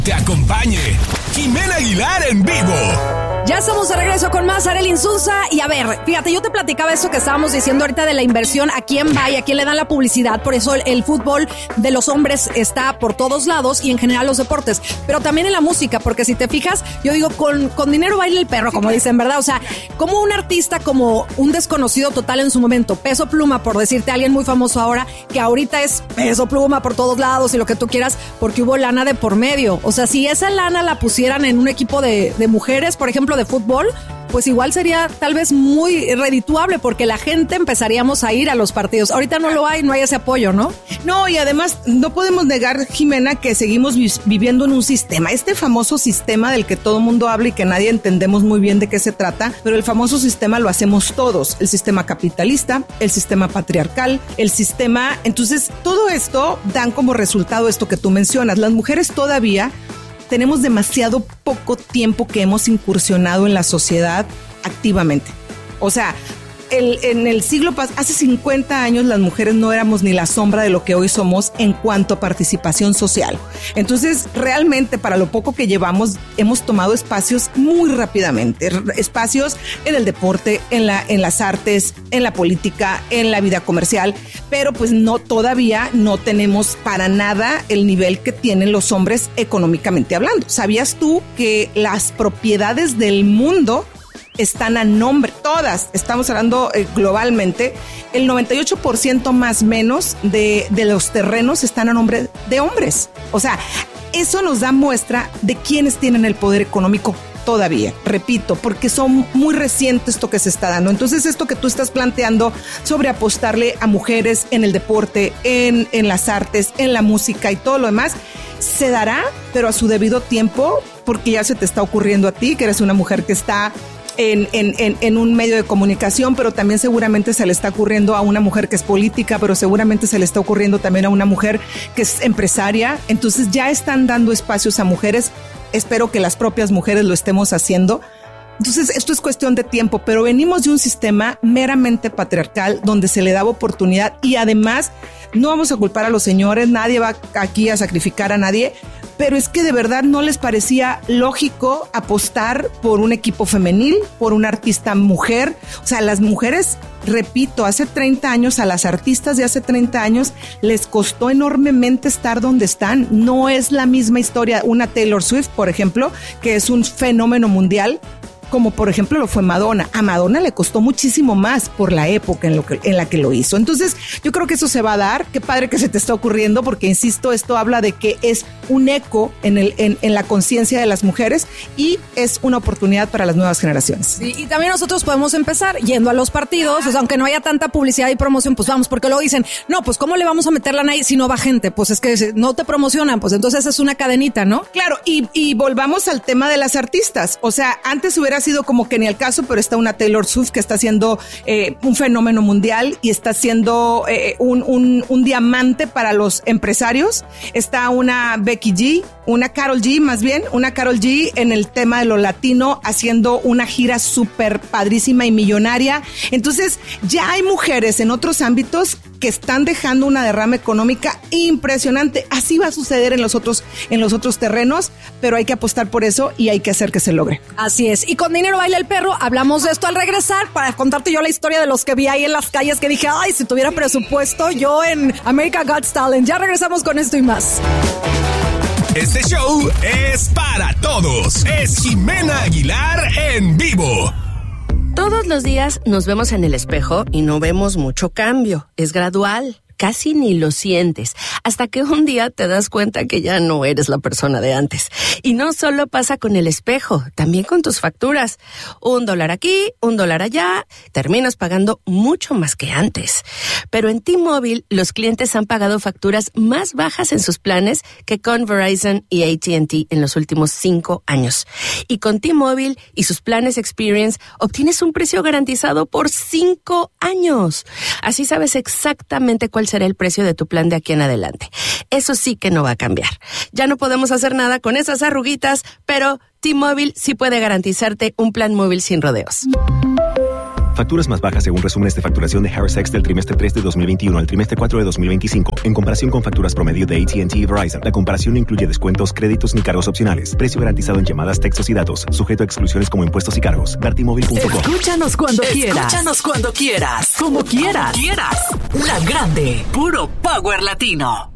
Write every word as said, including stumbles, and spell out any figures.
te acompañe Jimena Aguilar en vivo. Ya estamos de regreso con más Arely Insunza. Y a ver, fíjate, yo te platicaba esto que estábamos diciendo ahorita de la inversión, a quién va y a quién le dan la publicidad. Por eso el, el fútbol de los hombres está por todos lados y en general los deportes, pero también en la música, porque si te fijas, yo digo, con, con dinero baila el perro, como dicen, ¿verdad? O sea, como un artista, como un desconocido total en su momento, Peso Pluma, por decirte, alguien muy famoso ahora, que ahorita es Peso Pluma por todos lados y lo que tú quieras, porque hubo lana de por medio. O sea, si esa lana la pusieran en un equipo de, de mujeres, por ejemplo, de fútbol, pues igual sería tal vez muy redituable, porque la gente empezaríamos a ir a los partidos. Ahorita no lo hay, no hay ese apoyo, ¿no? No, y además no podemos negar, Jimena, que seguimos vi- viviendo en un sistema, este famoso sistema del que todo el mundo habla y que nadie entendemos muy bien de qué se trata, pero el famoso sistema lo hacemos todos, el sistema capitalista, el sistema patriarcal, el sistema, entonces todo esto dan como resultado esto que tú mencionas, las mujeres todavía tenemos demasiado poco tiempo que hemos incursionado en la sociedad activamente. O sea, el, en el siglo pasado, hace cincuenta años, las mujeres no éramos ni la sombra de lo que hoy somos en cuanto a participación social. Entonces, realmente, para lo poco que llevamos, hemos tomado espacios muy rápidamente. Espacios en el deporte, en, la, en las artes, en la política, en la vida comercial, pero pues no, todavía no tenemos para nada el nivel que tienen los hombres económicamente hablando. ¿Sabías tú que las propiedades del mundo están a nombre, todas, estamos hablando eh, globalmente, el noventa y ocho por ciento más menos de, de los terrenos están a nombre de hombres? O sea, eso nos da muestra de quiénes tienen el poder económico todavía, repito, porque son muy recientes esto que se está dando. Entonces, esto que tú estás planteando sobre apostarle a mujeres en el deporte, en, en las artes, en la música y todo lo demás, se dará, pero a su debido tiempo, porque ya se te está ocurriendo a ti, que eres una mujer que está En, en, en, en un medio de comunicación, pero también seguramente se le está ocurriendo a una mujer que es política, pero seguramente se le está ocurriendo también a una mujer que es empresaria. Entonces ya están dando espacios a mujeres. Espero que las propias mujeres lo estemos haciendo. Entonces esto es cuestión de tiempo, pero venimos de un sistema meramente patriarcal donde se le daba oportunidad, y además no vamos a culpar a los señores, nadie va aquí a sacrificar a nadie, pero es que de verdad no les parecía lógico apostar por un equipo femenil, por una artista mujer. O sea, las mujeres, repito, hace treinta años, a las artistas de hace treinta años les costó enormemente estar donde están. No es la misma historia una Taylor Swift, por ejemplo, que es un fenómeno mundial, como por ejemplo lo fue Madonna. A Madonna le costó muchísimo más por la época en, lo que, en la que lo hizo. Entonces yo creo que eso se va a dar. Qué padre que se te está ocurriendo, porque insisto, esto habla de que es un eco en, el, en, en la conciencia de las mujeres y es una oportunidad para las nuevas generaciones. Sí, y también nosotros podemos empezar yendo a los partidos, o sea, aunque no haya tanta publicidad y promoción, pues vamos, porque luego dicen, no, pues ¿cómo le vamos a meter lana ahí si no va gente? Pues es que no te promocionan, pues entonces es una cadenita, ¿no? Claro, y, y volvamos al tema de las artistas. O sea, antes hubiera sido como que ni al caso, pero está una Taylor Swift que está siendo eh, un fenómeno mundial y está siendo eh, un, un, un diamante para los empresarios. Está una Becky G, una Karol G más bien, una Karol G en el tema de lo latino, haciendo una gira súper padrísima y millonaria. Entonces ya hay mujeres en otros ámbitos que están dejando una derrama económica impresionante. Así va a suceder en los otros, en los otros terrenos, pero hay que apostar por eso y hay que hacer que se logre. Así es. Y con Dinero Baila el Perro hablamos de esto al regresar, para contarte yo la historia de los que vi ahí en las calles, que dije, ay, si tuviera presupuesto yo en America's Got Talent. Ya regresamos con esto y más. Este show es para todos. Es Jimena Aguilar en vivo. Todos los días nos vemos en el espejo y no vemos mucho cambio. Es gradual. Casi ni lo sientes, hasta que un día te das cuenta que ya no eres la persona de antes. Y no solo pasa con el espejo, también con tus facturas. Un dólar aquí, un dólar allá, terminas pagando mucho más que antes. Pero en T-Mobile, los clientes han pagado facturas más bajas en sus planes que con Verizon y A T and T en los últimos cinco años. Y con T-Mobile y sus planes Experience, obtienes un precio garantizado por cinco años. Así sabes exactamente cuál será el precio de tu plan de aquí en adelante. Eso sí que no va a cambiar. Ya no podemos hacer nada con esas arruguitas, pero T-Mobile sí puede garantizarte un plan móvil sin rodeos. Facturas más bajas según resúmenes de facturación de Harris X del trimestre tres de dos mil veintiuno al trimestre cuatro de dos mil veinticinco. En comparación con facturas promedio de A T and T y Verizon, la comparación no incluye descuentos, créditos ni cargos opcionales. Precio garantizado en llamadas, textos y datos. Sujeto a exclusiones como impuestos y cargos. Vertimóvil punto com. Escúchanos cuando quieras. Escúchanos cuando quieras. Como quieras. Quieras. La Grande. Puro Power Latino.